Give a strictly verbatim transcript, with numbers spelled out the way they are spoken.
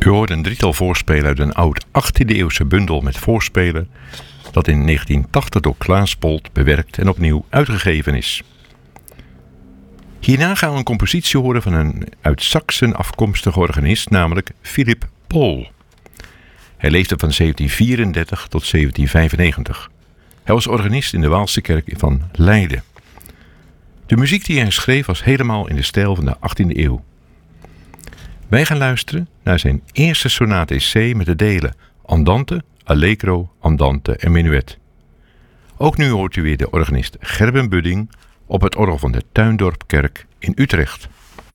U hoort een drietal voorspelen uit een oud achttiende eeuwse bundel met voorspelen dat in negentien tachtig door Klaas Bolt bewerkt en opnieuw uitgegeven is. Hierna gaan we een compositie horen van een uit Saksen afkomstige organist, namelijk Philipp Pohl. Hij leefde van zeventien vierendertig tot zeventien vijfennegentig. Hij was organist in de Waalse kerk van Leiden. De muziek die hij schreef was helemaal in de stijl van de achttiende eeuw. Wij gaan luisteren naar zijn eerste sonate in C met de delen Andante, Allegro, Andante en Menuet. Ook nu hoort u weer de organist Gerben Budding op het orgel van de Tuindorpkerk in Utrecht.